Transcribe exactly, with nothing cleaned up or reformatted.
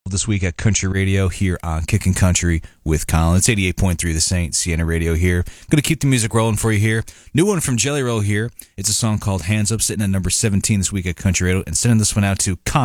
this week at Country Radio here on Kickin' Country with Colin. It's eighty-eight point three The Saint, Sienna Radio here. Going to keep the music rolling for you here. New one from Jelly Roll here. It's a song called Hands Up, sitting at number seventeen this week at Country Radio, and sending this one out to Con.